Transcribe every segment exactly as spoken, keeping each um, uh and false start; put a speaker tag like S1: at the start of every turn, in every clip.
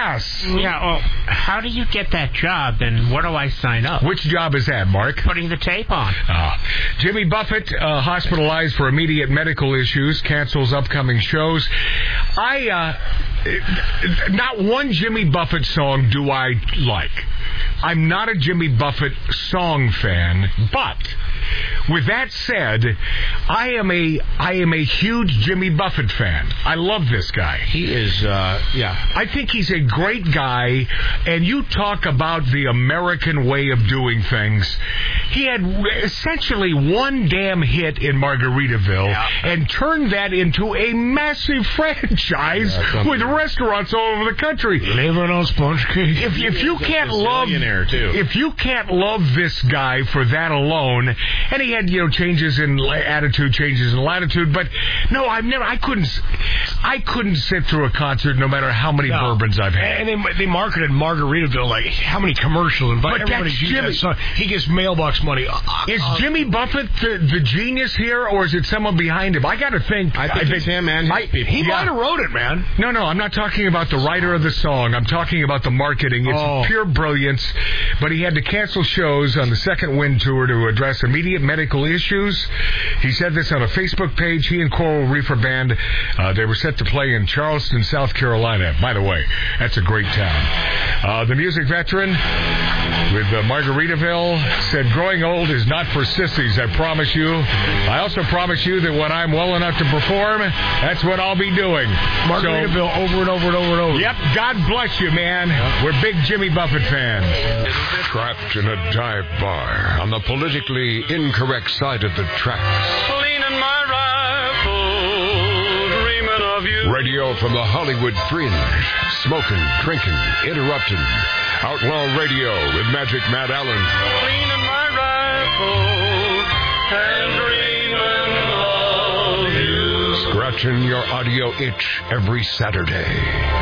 S1: Yes.
S2: Yeah, well, how do you get that job, and where do I sign up?
S1: Which job is that, Mark?
S2: Putting the tape on.
S1: Uh, Jimmy Buffett, uh, hospitalized for immediate medical issues, cancels upcoming shows. I, uh, not one Jimmy Buffett song do I like. I'm not a Jimmy Buffett song fan, but with that said, I am a I am a huge Jimmy Buffett fan. I love this guy.
S2: He is, uh, yeah.
S1: I think he's a great guy, and you talk about the American way of doing things. He had essentially one damn hit in Margaritaville yeah. and turned that into a massive franchise yeah, with restaurants all over the country.
S2: Living on sponge cake.
S1: If, if you can't love,
S3: too.
S1: if you can't love this guy for that alone, and he had, you know, changes in attitude, changes in latitude, but no, I've never, I couldn't, I couldn't sit through a concert no matter how many no. bourbons I've had.
S4: And they, they marketed Margaritaville like how many commercials, and
S1: but
S4: everybody's
S1: Jimmy.
S4: So he gets mailbox money.
S1: Is Jimmy Buffett the, the genius here, or is it someone behind him? I got to think.
S3: I think I it's him, man.
S1: I,
S4: he
S1: yeah.
S4: might have wrote it, man.
S1: No, no, I'm not talking about the writer of the song. I'm talking about the marketing. It's
S4: oh.
S1: pure brilliance. But he had to cancel shows on the Second Wind tour to address immediate medical issues. He said this on a Facebook page. He and Coral Reefer Band, uh, they were set to play in Charleston, South Carolina. By the way, that's a great town. Uh, the music veteran with uh, Margaritaville said, growing old is not for sissies, I promise you. I also promise you that when I'm well enough to perform, that's what I'll be doing.
S4: Margaritaville so, over and over and over and over.
S1: Yep, God bless you, man. Yep. We're big Jimmy Buffett fans.
S5: Trapped in a dive bar on the politically incorrect side of the tracks.
S6: Leaning my rifle, dreaming of you.
S5: Radio from the Hollywood fringe. Smoking, drinking, interrupting. Outlaw Radio with Magic Matt Allen.
S6: Leaning my rifle and dreaming of you.
S5: Scratching your audio itch every Saturday.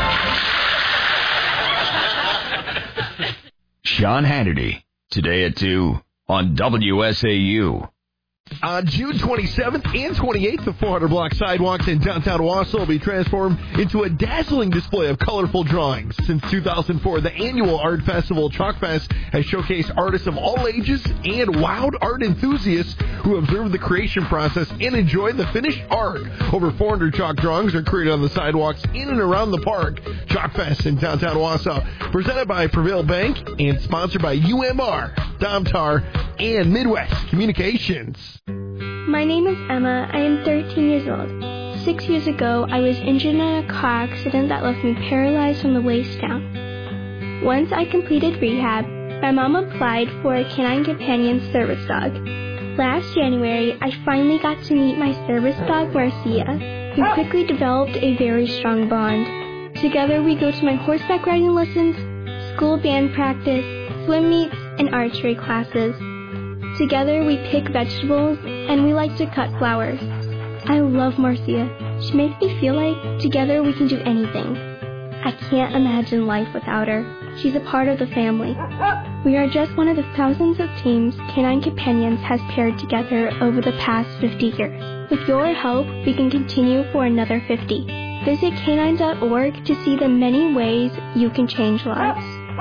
S7: Sean Hannity, today at two on W S A U.
S8: On June twenty-seventh and twenty-eighth, the four hundred block sidewalks in downtown Wausau will be transformed into a dazzling display of colorful drawings. Since two thousand four, the annual art festival, Chalk Fest, has showcased artists of all ages and wowed art enthusiasts who observe the creation process and enjoy the finished art. Over four hundred chalk drawings are created on the sidewalks in and around the park. Chalk Fest in downtown Wausau, presented by Prevail Bank and sponsored by U M R, Domtar, and Midwest Communications.
S9: My name is Emma. I am thirteen years old. Six years ago, I was injured in a car accident that left me paralyzed from the waist down. Once I completed rehab, my mom applied for a Canine Companion service dog. Last January, I finally got to meet my service dog, Marcia. We quickly developed a very strong bond. Together, we go to my horseback riding lessons, school band practice, swim meets, and archery classes. Together, we pick vegetables, and we like to cut flowers. I love Marcia. She makes me feel like together we can do anything. I can't imagine life without her. She's a part of the family. We are just one of the thousands of teams Canine Companions has paired together over the past fifty years. With your help, we can continue for another fifty. Visit canine dot org to see the many ways you can change lives.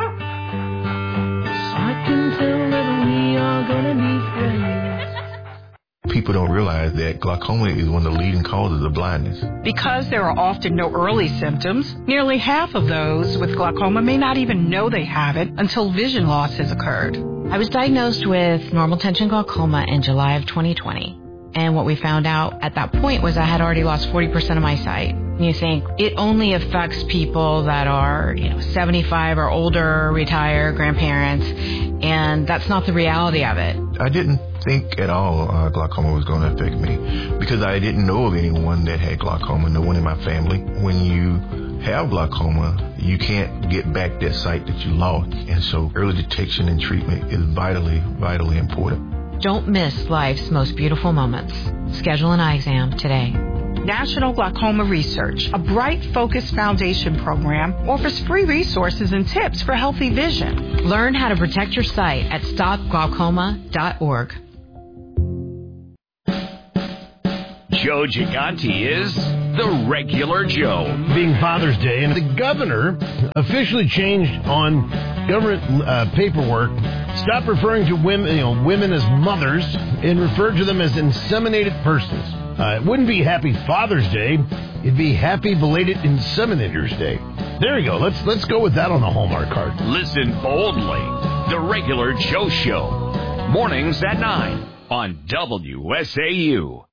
S10: People don't realize that glaucoma is one of the leading causes of blindness.
S11: Because there are often no early symptoms, nearly half of those with glaucoma may not even know they have it until vision loss has occurred.
S12: I was diagnosed with normal tension glaucoma in July of twenty twenty. And what we found out at that point was I had already lost forty percent of my sight. And you think it only affects people that are, you know, seventy-five or older, retired, grandparents, and that's not the reality of it.
S10: I didn't think at all uh, glaucoma was going to affect me because I didn't know of anyone that had glaucoma, no one in my family. When you have glaucoma, you can't get back that sight that you lost. And so early detection and treatment is vitally, vitally important.
S12: Don't miss life's most beautiful moments. Schedule an eye exam today.
S11: National Glaucoma Research, a Bright Focus Foundation program, offers free resources and tips for healthy vision.
S12: Learn how to protect your sight at stop glaucoma dot org.
S7: Joe Gigante is The Regular Joe.
S3: Being Father's Day, and the governor officially changed on government uh, paperwork. Stop referring to women, you know, women as mothers and refer to them as inseminated persons. Uh, it wouldn't be Happy Father's Day. It'd be Happy Belated Inseminators Day. There you go. Let's let's go with that on the Hallmark card.
S7: Listen boldly. The Regular Joe Show. Mornings at nine on W S A U.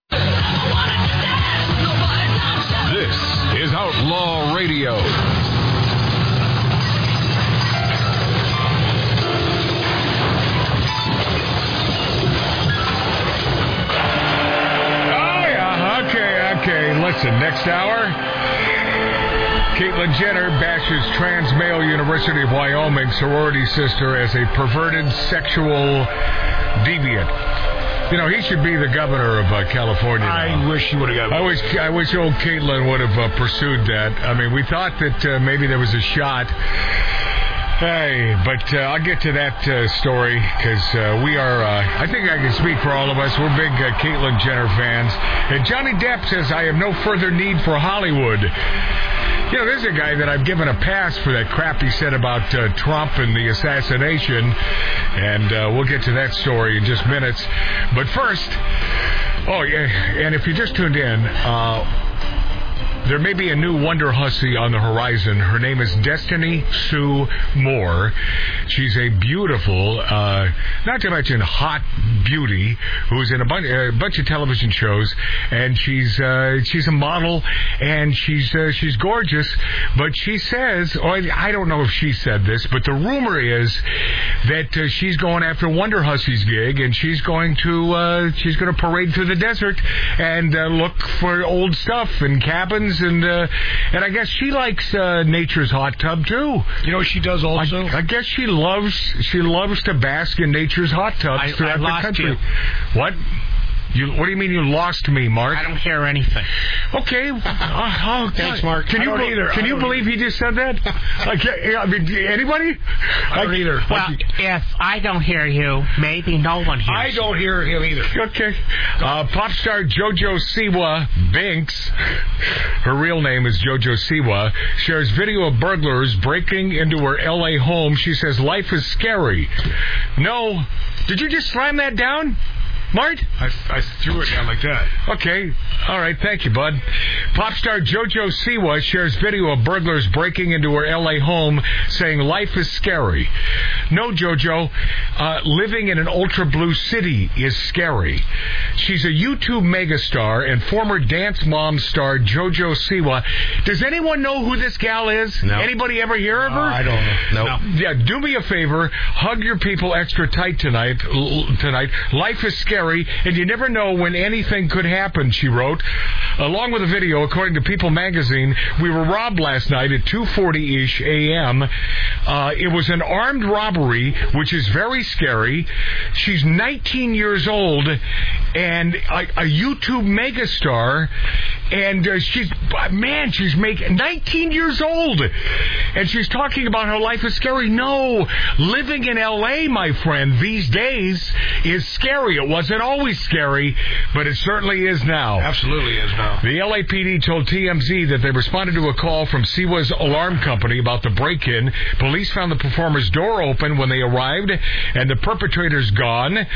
S5: This is Outlaw Radio.
S1: Okay, listen, next hour, Caitlyn Jenner bashes trans male University of Wyoming sorority sister as a perverted sexual deviant. You know, he should be the governor of uh, California now.
S4: I wish he would have got
S1: I wish, I wish old Caitlyn would have uh, pursued that. I mean, we thought that uh, maybe there was a shot. Hey, but uh, I'll get to that uh, story because uh, we are, uh, I think I can speak for all of us, we're big uh, Caitlyn Jenner fans. And Johnny Depp says, I have no further need for Hollywood. You know, there's a guy that I've given a pass for that crap he said about uh, Trump and the assassination. And uh, we'll get to that story in just minutes. But first, oh, yeah, and if you just tuned in, uh, there may be a new Wonder Hussy on the horizon. Her name is Destiny Sue Moore. She's a beautiful, uh, not to mention hot beauty, who's in a bunch, a bunch of television shows, and she's uh, she's a model, and she's uh, she's gorgeous. But she says, or I don't know if she said this, but the rumor is that uh, she's going after Wonder Hussy's gig, and she's going to uh, she's going to parade through the desert and uh, look for old stuff and cabins. And uh, and I guess she likes uh, nature's hot tub too.
S4: You know what she does also?
S1: I, I guess she loves she loves to bask in nature's hot tubs
S2: I,
S1: throughout
S2: I lost
S1: the country.
S2: You.
S1: What? You, what do you mean you lost me, Mark?
S2: I don't hear anything.
S1: Okay. Uh, oh,
S4: Thanks, Mark.
S1: Can
S4: I
S1: you
S4: don't
S1: be-
S4: either.
S1: Can
S4: I
S1: you
S4: don't
S1: believe
S4: either.
S1: he just said that? Like, I mean, anybody?
S4: I don't either.
S2: Well, if I don't hear you, maybe no one hears
S4: I don't hear him either.
S1: Okay. Uh, pop star JoJo Siwa Binks, her real name is JoJo Siwa, shares video of burglars breaking into her L A home. She says life is scary. No. Did you just slam that down? Mart?
S4: I, I threw it down like that.
S1: Okay. All right. Thank you, bud. Pop star JoJo Siwa shares video of burglars breaking into her L A home saying life is scary. No, JoJo. Uh, living in an ultra-blue city is scary. She's a YouTube megastar and former Dance Mom star JoJo Siwa. Does anyone know who this gal is?
S4: No.
S1: Anybody ever hear of her?
S4: Uh, I don't know.
S1: No. Yeah, do me a favor. Hug your people extra tight tonight. L- tonight. Life is scary. And you never know when anything could happen, she wrote. Along with a video, according to People magazine, we were robbed last night at two forty-ish a.m. Uh, it was an armed robbery, which is very scary. She's nineteen years old and a, a YouTube megastar. And uh, she's, man, she's making nineteen years old. And she's talking about her life is scary. No, living in L A, my friend, these days is scary. It wasn't always scary, but it certainly is now.
S4: Absolutely is now.
S1: The L A P D told T M Z that they responded to a call from Siwa's alarm company about the break-in. Police found the performer's door open when they arrived, and the perpetrator's gone. Uh,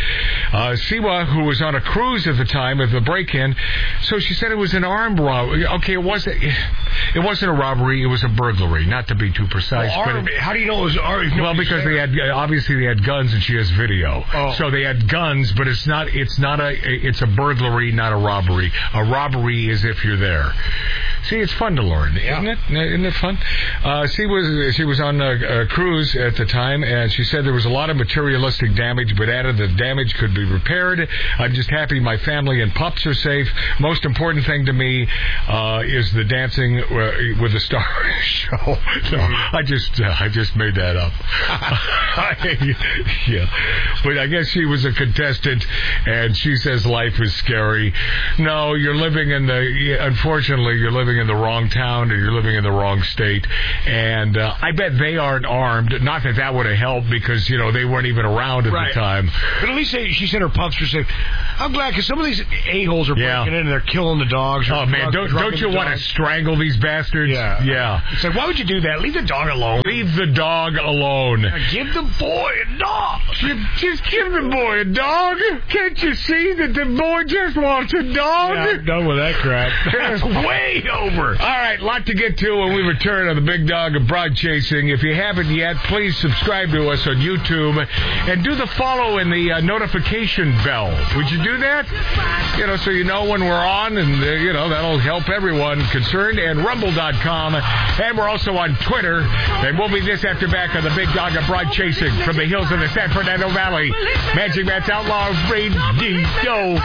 S1: Siwa, who was on a cruise at the time of the break-in, so she said it was an armed robbery. Okay, it wasn't. It wasn't a robbery. It was a burglary. Not to be too precise.
S4: Well,
S1: but
S4: armed,
S1: it,
S4: how do you know it was armed?
S1: well, because they had obviously they had guns, and she has video.
S4: Oh.
S1: So they had guns, but it's not. It's not a. It's a burglary, not a robbery. A robbery is if you're there. See, it's fun to learn,
S4: yeah.
S1: isn't it? Isn't it fun? Uh, she was she was on a, a cruise at the time, and she said there was a lot of materialistic damage, but added the damage could be repaired. I'm just happy my family and pups are safe. Most important thing to me uh, is the dancing uh, with the stars show. So I just uh, I just made that up. Yeah, but I guess she was a contestant, and she says life is scary. No, you're living in the. Unfortunately, you're living in the wrong town, or you're living in the wrong state, and uh, I bet they aren't armed. Not that that would have helped, because you know they weren't even around at
S4: right.
S1: the time.
S4: But at least they, she said her pups were safe. I'm glad, because some of these a-holes are
S1: yeah.
S4: breaking in and they're killing the dogs or
S1: oh, Oh, man,
S4: drug-
S1: don't
S4: drugging
S1: don't you
S4: the
S1: want to
S4: dog.
S1: strangle these bastards?
S4: Yeah.
S1: Yeah.
S4: It's like, why would you do that? Leave the dog alone.
S1: Leave the dog alone.
S4: Give the boy a dog.
S1: Just, just give the boy a dog. Can't you see that the boy just wants a dog?
S4: Yeah, I'm done with that crap.
S1: That's way over. All right, lot to get to when we return on the Big Dog of Broad Chasing. If you haven't yet, please subscribe to us on YouTube and do the follow and the uh, notification bell. Would you do that? You know, so you know when we're on, and uh, you know that'll help everyone concerned. And rumble dot com, and we're also on Twitter. And we'll be this after back on the Big Dog of Broad Chasing from the hills of the San Fernando Valley. Magic Matt's Outlaw Radio.